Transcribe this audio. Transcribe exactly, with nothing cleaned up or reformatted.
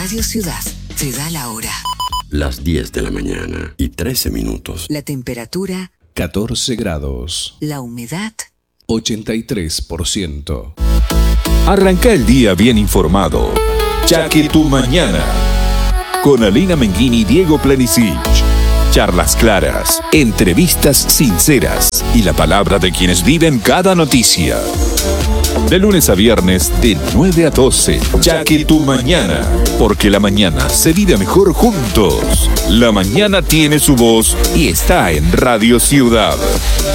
Radio Ciudad te da la hora. Las diez de la mañana y trece minutos. La temperatura catorce grados. La humedad ochenta y tres por ciento. Arranca el día bien informado. Ya que tu mañana. Con Alina Menguín y Diego Planisic. Charlas claras, entrevistas sinceras y la palabra de quienes viven cada noticia. De lunes a viernes, de nueve a doce. Ya que tu mañana. Porque la mañana se vive mejor juntos. La mañana tiene su voz y está en Radio Ciudad.